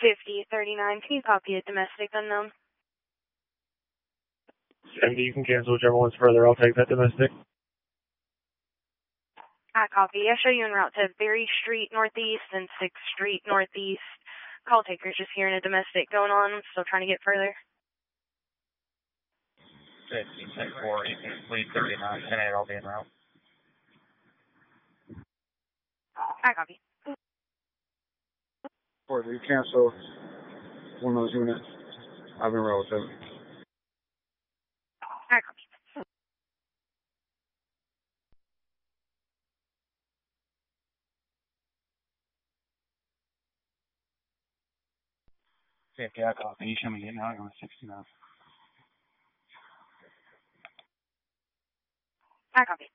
5039. Can you copy a domestic unknown? 70, you can cancel whichever one's further. I'll take that domestic. I copy. I show you en route to Berry Street Northeast and 6th Street Northeast. Call taker's just hearing a domestic going on, still trying to get further. 15-4, lead 39, 10-8, I'll be en route. I copy. For you cancel one of those units. I've been rolled with them. I copy. Okay, I copy. You show me getting out on 69. I copy.